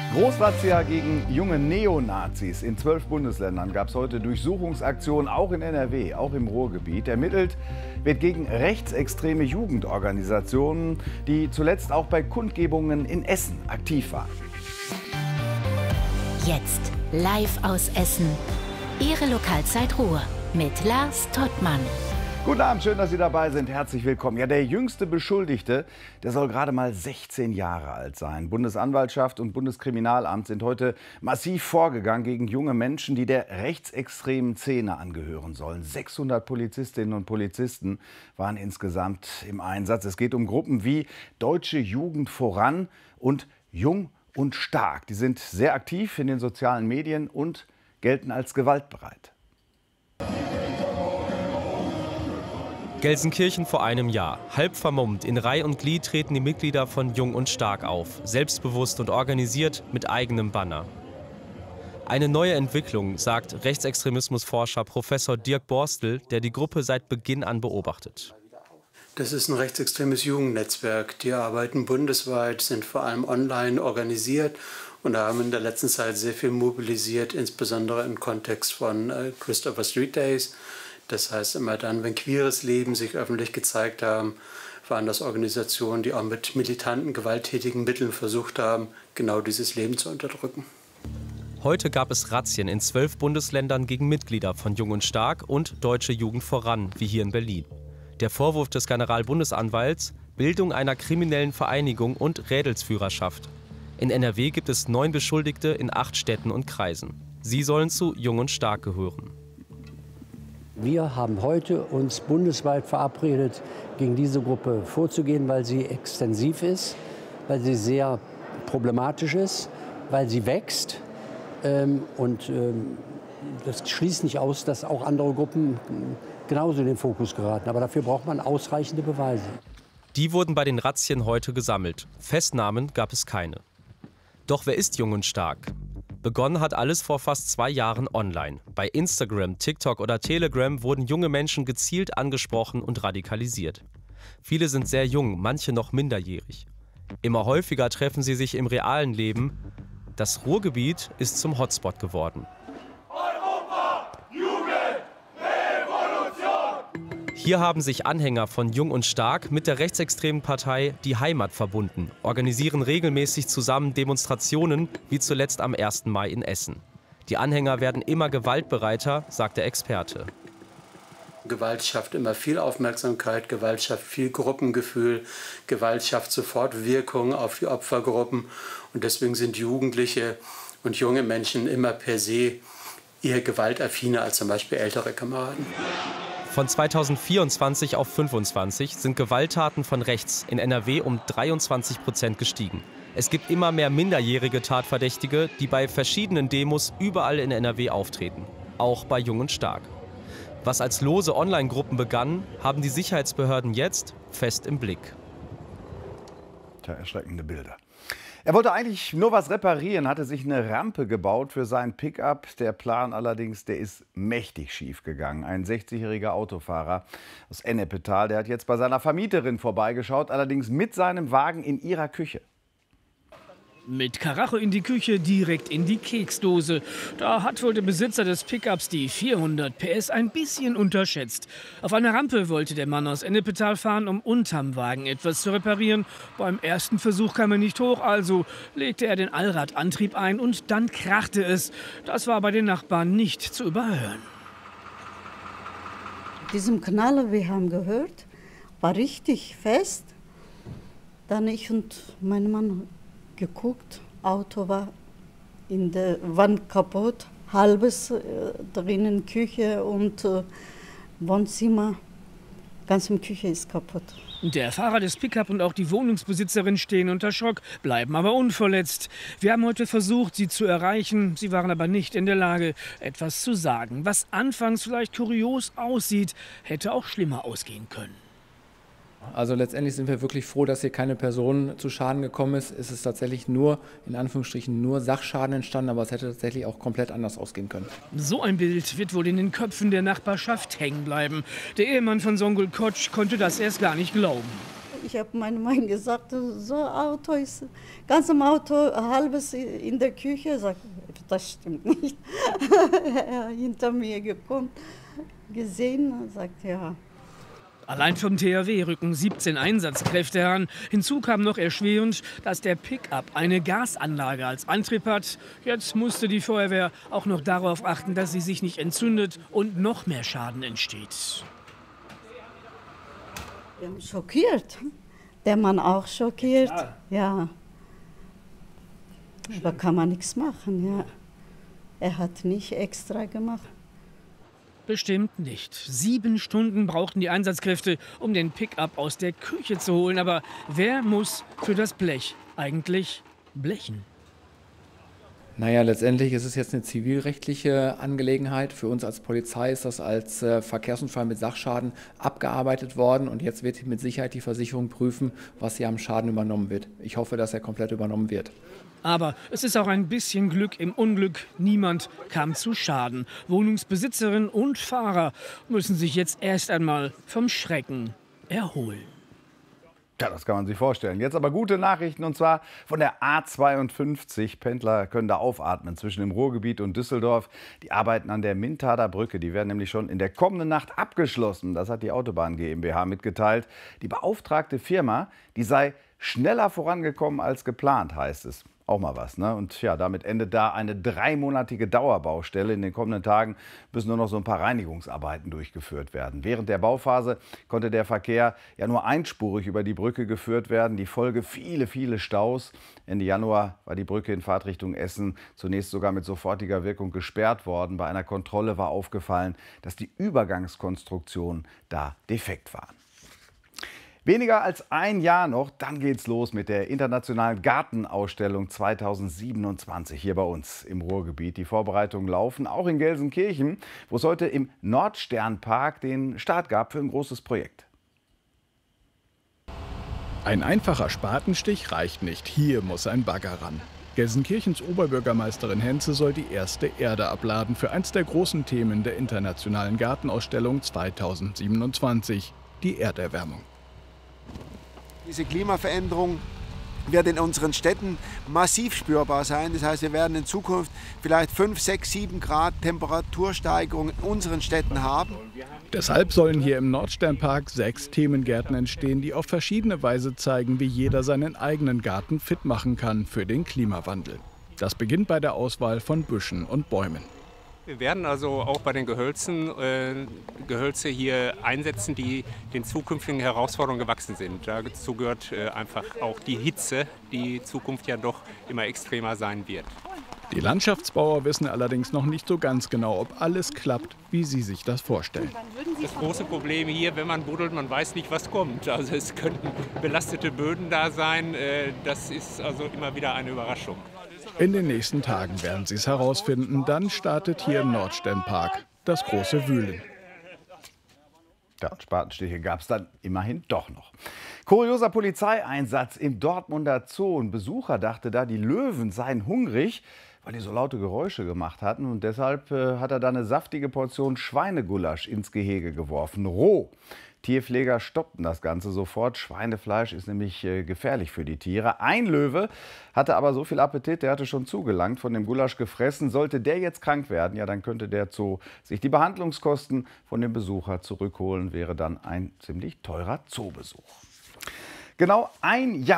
Großrazzia gegen junge Neonazis. In 12 Bundesländern gab es heute Durchsuchungsaktionen, auch in NRW, auch im Ruhrgebiet. Ermittelt wird gegen rechtsextreme Jugendorganisationen, die zuletzt auch bei Kundgebungen in Essen aktiv waren. Jetzt live aus Essen. Ihre Lokalzeit Ruhr mit Lars Tottmann. Guten Abend, schön, dass Sie dabei sind. Herzlich willkommen. Ja, der jüngste Beschuldigte, der soll gerade mal 16 Jahre alt sein. Bundesanwaltschaft und Bundeskriminalamt sind heute massiv vorgegangen gegen junge Menschen, die der rechtsextremen Szene angehören sollen. 600 Polizistinnen und Polizisten waren insgesamt im Einsatz. Es geht um Gruppen wie Deutsche Jugend voran und Jung und Stark. Die sind sehr aktiv in den sozialen Medien und gelten als gewaltbereit. Gelsenkirchen vor einem Jahr. Halb vermummt, in Reih und Glied treten die Mitglieder von Jung und Stark auf. Selbstbewusst und organisiert mit eigenem Banner. Eine neue Entwicklung, sagt Rechtsextremismusforscher Professor Dirk Borstel, der die Gruppe seit Beginn an beobachtet. Das ist ein rechtsextremes Jugendnetzwerk. Die arbeiten bundesweit, sind vor allem online organisiert und haben in der letzten Zeit sehr viel mobilisiert, insbesondere im Kontext von Christopher Street Days. Das heißt, immer dann, wenn queeres Leben sich öffentlich gezeigt haben, waren das Organisationen, die auch mit militanten, gewalttätigen Mitteln versucht haben, genau dieses Leben zu unterdrücken. Heute gab es Razzien in 12 Bundesländern gegen Mitglieder von Jung und Stark und Deutsche Jugend voran, wie hier in Berlin. Der Vorwurf des Generalbundesanwalts: Bildung einer kriminellen Vereinigung und Rädelsführerschaft. In NRW gibt es 9 Beschuldigte in 8 Städten und Kreisen. Sie sollen zu Jung und Stark gehören. Wir haben heute uns bundesweit verabredet, gegen diese Gruppe vorzugehen, weil sie extensiv ist, weil sie sehr problematisch ist, weil sie wächst. Das schließt nicht aus, dass auch andere Gruppen genauso in den Fokus geraten. Aber dafür braucht man ausreichende Beweise. Die wurden bei den Razzien heute gesammelt. Festnahmen gab es keine. Doch wer ist Jung und Stark? Begonnen hat alles vor fast 2 Jahren online. Bei Instagram, TikTok oder Telegram wurden junge Menschen gezielt angesprochen und radikalisiert. Viele sind sehr jung, manche noch minderjährig. Immer häufiger treffen sie sich im realen Leben. Das Ruhrgebiet ist zum Hotspot geworden. Europa, Jugend, Revolution! Hier haben sich Anhänger von Jung und Stark mit der rechtsextremen Partei Die Heimat verbunden, organisieren regelmäßig zusammen Demonstrationen, wie zuletzt am 1. Mai in Essen. Die Anhänger werden immer gewaltbereiter, sagt der Experte. Gewalt schafft immer viel Aufmerksamkeit, Gewalt schafft viel Gruppengefühl, Gewalt schafft sofort Wirkung auf die Opfergruppen. Und deswegen sind Jugendliche und junge Menschen immer per se eher gewaltaffiner als zum Beispiel ältere Kameraden. Von 2024 auf 2025 sind Gewalttaten von rechts in NRW um 23% gestiegen. Es gibt immer mehr minderjährige Tatverdächtige, die bei verschiedenen Demos überall in NRW auftreten. Auch bei Jung und Stark. Was als lose Online-Gruppen begann, haben die Sicherheitsbehörden jetzt fest im Blick. Tja, erschreckende Bilder. Er wollte eigentlich nur was reparieren, hatte sich eine Rampe gebaut für seinen Pickup. Der Plan allerdings, der ist mächtig schief gegangen. Ein 60-jähriger Autofahrer aus Ennepetal, der hat jetzt bei seiner Vermieterin vorbeigeschaut, allerdings mit seinem Wagen in ihrer Küche. Mit Karacho in die Küche, direkt in die Keksdose. Da hat wohl der Besitzer des Pickups die 400 PS ein bisschen unterschätzt. Auf eine Rampe wollte der Mann aus Ennepetal fahren, um unterm Wagen etwas zu reparieren. Beim ersten Versuch kam er nicht hoch, also legte er den Allradantrieb ein und dann krachte es. Das war bei den Nachbarn nicht zu überhören. Diesem Knaller, wir haben gehört, war richtig fest. Dann ich und mein Mann geguckt, Auto war in der Wand kaputt, halbes drinnen Küche und Wohnzimmer, ganze Küche ist kaputt. Der Fahrer des Pickup und auch die Wohnungsbesitzerin stehen unter Schock, bleiben aber unverletzt. Wir haben heute versucht, sie zu erreichen, sie waren aber nicht in der Lage, etwas zu sagen. Was anfangs vielleicht kurios aussieht, hätte auch schlimmer ausgehen können. Also letztendlich sind wir wirklich froh, dass hier keine Person zu Schaden gekommen ist. Es ist tatsächlich nur, in Anführungsstrichen, nur Sachschaden entstanden, aber es hätte tatsächlich auch komplett anders ausgehen können. So ein Bild wird wohl in den Köpfen der Nachbarschaft hängen bleiben. Der Ehemann von Songül Koç konnte das erst gar nicht glauben. Ich habe meinem Mann gesagt, so Auto ist, ganz im Auto, halbes in der Küche. Sagt, das stimmt nicht. Er hinter mir gekommen, gesehen, sagt ja. Allein vom THW rücken 17 Einsatzkräfte heran. Hinzu kam noch erschwerend, dass der Pickup eine Gasanlage als Antrieb hat. Jetzt musste die Feuerwehr auch noch darauf achten, dass sie sich nicht entzündet und noch mehr Schaden entsteht. Wir haben schockiert. Der Mann auch schockiert. Ja. Aber kann man nichts machen, ja. Er hat nicht extra gemacht. Bestimmt nicht. 7 Stunden brauchten die Einsatzkräfte, um den Pickup aus der Küche zu holen. Aber wer muss für das Blech eigentlich blechen? Naja, letztendlich ist es jetzt eine zivilrechtliche Angelegenheit. Für uns als Polizei ist das als Verkehrsunfall mit Sachschaden abgearbeitet worden. Und jetzt wird mit Sicherheit die Versicherung prüfen, was hier am Schaden übernommen wird. Ich hoffe, dass er komplett übernommen wird. Aber es ist auch ein bisschen Glück im Unglück. Niemand kam zu Schaden. Wohnungsbesitzerin und Fahrer müssen sich jetzt erst einmal vom Schrecken erholen. Ja, das kann man sich vorstellen. Jetzt aber gute Nachrichten, und zwar von der A52. Pendler können da aufatmen zwischen dem Ruhrgebiet und Düsseldorf. Die Arbeiten an der Mintader Brücke, die werden nämlich schon in der kommenden Nacht abgeschlossen. Das hat die Autobahn GmbH mitgeteilt. Die beauftragte Firma, die sei schneller vorangekommen als geplant, heißt es. Auch mal was, ne? Und ja, damit endet da eine 3-monatige Dauerbaustelle. In den kommenden Tagen müssen nur noch so ein paar Reinigungsarbeiten durchgeführt werden. Während der Bauphase konnte der Verkehr ja nur einspurig über die Brücke geführt werden. Die Folge viele Staus. Ende Januar war die Brücke in Fahrtrichtung Essen zunächst sogar mit sofortiger Wirkung gesperrt worden. Bei einer Kontrolle war aufgefallen, dass die Übergangskonstruktionen da defekt waren. Weniger als ein Jahr noch, dann geht's los mit der Internationalen Gartenausstellung 2027 hier bei uns im Ruhrgebiet. Die Vorbereitungen laufen auch in Gelsenkirchen, wo es heute im Nordsternpark den Start gab für ein großes Projekt. Ein einfacher Spatenstich reicht nicht, hier muss ein Bagger ran. Gelsenkirchens Oberbürgermeisterin Henze soll die erste Erde abladen für eins der großen Themen der Internationalen Gartenausstellung 2027, die Erderwärmung. Diese Klimaveränderung wird in unseren Städten massiv spürbar sein. Das heißt, wir werden in Zukunft vielleicht 5, 6, 7 Grad Temperatursteigerung in unseren Städten haben. Deshalb sollen hier im Nordsternpark 6 Themengärten entstehen, die auf verschiedene Weise zeigen, wie jeder seinen eigenen Garten fit machen kann für den Klimawandel. Das beginnt bei der Auswahl von Büschen und Bäumen. Wir werden also auch bei den Gehölze hier einsetzen, die den zukünftigen Herausforderungen gewachsen sind. Dazu gehört einfach auch die Hitze, die in Zukunft ja doch immer extremer sein wird. Die Landschaftsbauer wissen allerdings noch nicht so ganz genau, ob alles klappt, wie sie sich das vorstellen. Das große Problem hier, wenn man buddelt, man weiß nicht, was kommt. Also es könnten belastete Böden da sein. Das ist also immer wieder eine Überraschung. In den nächsten Tagen werden sie es herausfinden. Dann startet hier im Nordsternpark das große Wühlen. Ja, und Spatenstiche gab es dann immerhin doch noch. Kurioser Polizeieinsatz im Dortmunder Zoo. Ein Besucher dachte da, die Löwen seien hungrig, weil die so laute Geräusche gemacht hatten. Und deshalb hat er da eine saftige Portion Schweinegulasch ins Gehege geworfen, roh. Tierpfleger stoppten das Ganze sofort. Schweinefleisch ist nämlich gefährlich für die Tiere. Ein Löwe hatte aber so viel Appetit, der hatte schon zugelangt, von dem Gulasch gefressen. Sollte der jetzt krank werden, ja, dann könnte der Zoo sich die Behandlungskosten von dem Besucher zurückholen. Wäre dann ein ziemlich teurer Zoobesuch. Genau ein Jahr